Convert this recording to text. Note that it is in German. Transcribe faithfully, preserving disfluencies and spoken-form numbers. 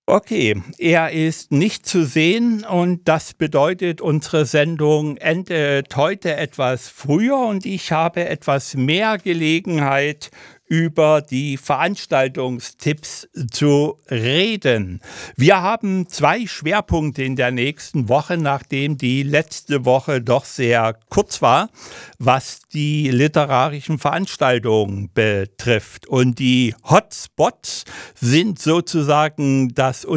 Okay, er ist nicht zu sehen und das bedeutet, unsere Sendung endet heute etwas früher und ich habe etwas mehr Gelegenheit, über die Veranstaltungstipps zu reden. Wir haben zwei Schwerpunkte in der nächsten Woche, nachdem die letzte Woche doch sehr kurz war, was die literarischen Veranstaltungen betrifft. Und die Hotspots sind sozusagen das